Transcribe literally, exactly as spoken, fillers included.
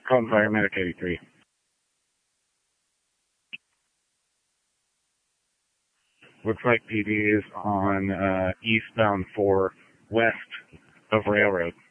Calling Fire Medic eighty-three. Looks like P D is on uh, eastbound four west of Railroad.